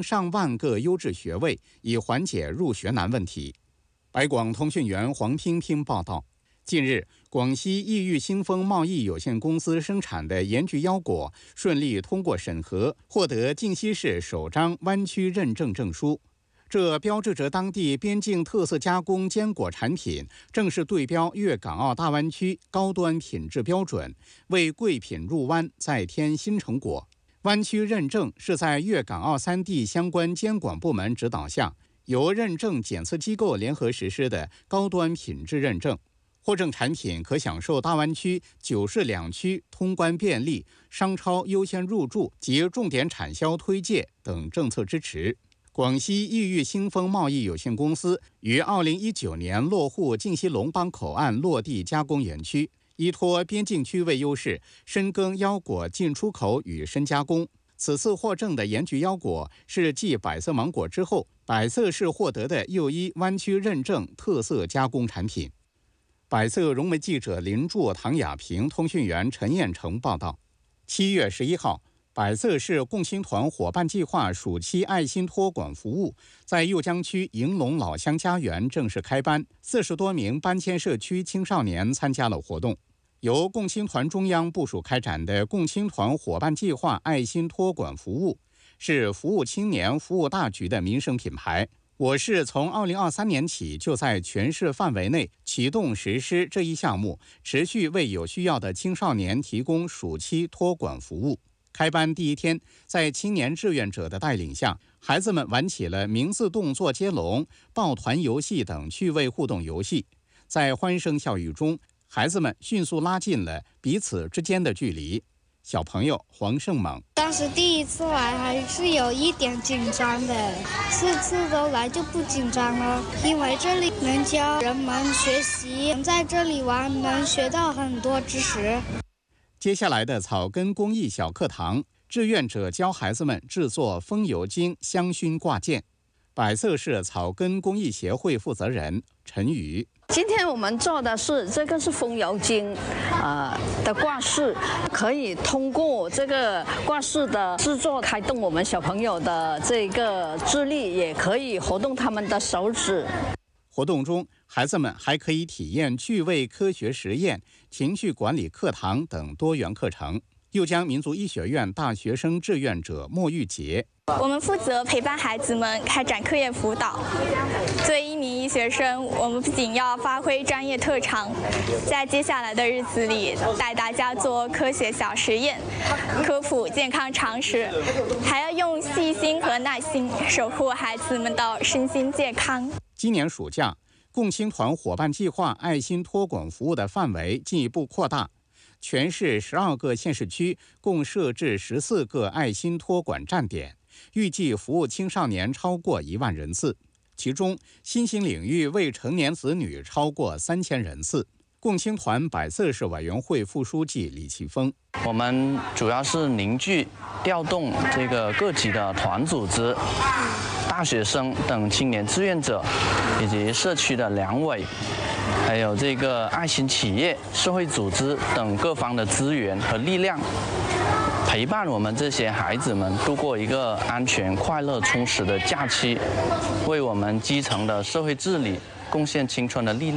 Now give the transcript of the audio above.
上万个优质学位，以缓解入学难问题。白广通讯员黄萍萍报道，近日，广西益裕兴丰贸易有限公司生产的盐焗腰果顺利通过审核，获得靖西市首张湾区认证证书。这标志着当地边境特色加工坚果产品正式对标粤港澳大湾区高端品质标准，为贵品入湾再添新成果。湾区认证是在粤港澳3地相关监管部门指导下，由认证检测机构联合实施的高端品质认证。获证产品可享受大湾区9市2区通关便利、商超优先入驻及重点产销推介等政策支持。广西益裕兴丰贸易有限公司于2019年落户靖西龙邦口岸落地加工园区，依托边境区位优势，深耕腰果进出口与深加工。此次获证的盐焗腰果是继百色芒果之后，百色市获得的又一湾区认证特色加工产品。百色融媒记者林柱、唐亚平，通讯员陈彦成报道。7月11号，百色市共青团伙伴计划暑期爱心托管服务在酉江区迎龙老乡家园正式开班，40多名搬迁社区青少年参加了活动。由共青团中央部署开展的共青团伙伴计划爱心托管服务，是服务青年、服务大局的民生品牌。我市从2023年起就在全市范围内启动实施这一项目，持续为有需要的青少年提供暑期托管服务。开班第一天，在青年志愿者的带领下，孩子们玩起了名字动作接龙、抱团游戏等趣味互动游戏。在欢声笑语中，孩子们迅速拉近了彼此之间的距离。小朋友黄胜猛， 当时第一次来还是有一点紧张的，次次都来就不紧张了，因为这里能教人们学习，在这里玩能学到很多知识。 接下来的草根公益小课堂，志愿者教孩子们制作风油精香薰挂件。百色市草根公益协会负责人陈宇， 今天我们做的是这个是风油精的挂饰，可以通过这个挂饰的制作开动我们小朋友的这个智力，也可以活动他们的手指。 活动中，孩子们还可以体验趣味科学实验、情绪管理课堂等多元课程。酉江民族医学院大学生志愿者莫玉洁， 我们负责陪伴孩子们开展课业辅导。作为一名医学生，我们不仅要发挥专业特长，在接下来的日子里带大家做科学小实验，科普健康常识，还要用细心和耐心守护孩子们的身心健康。 今年暑假，共青团伙伴计划爱心托管服务的范围进一步扩大，全市12个县市区共设置14个爱心托管站点，预计服务青少年超过1万人次，其中新兴领域未成年子女超过3000人次。共青团百色市委员会副书记李奇峰， 我们主要是凝聚、调动这个各级的团组织、大学生等青年志愿者，以及社区的良委，还有这个爱心企业、社会组织等各方的资源和力量，陪伴我们这些孩子们度过一个安全、快乐、充实的假期，为我们基层的社会治理贡献青春的力量。